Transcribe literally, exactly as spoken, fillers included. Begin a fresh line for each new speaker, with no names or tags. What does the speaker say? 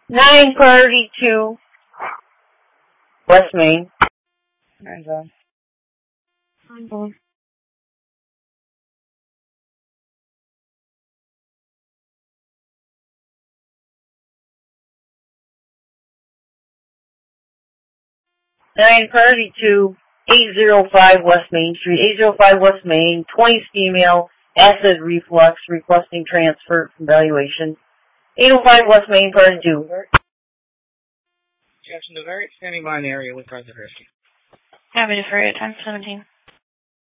nine priority two, West Main. Nine zone. Nine zone. Nine priority two, eight zero five West Main Street, eight zero five West Main, twenty female, acid reflux, requesting transfer from valuation. eight oh five West Main, priority two.
Jackson, the very standing by in the area with President Risky.
Happy to for it, time seventeen.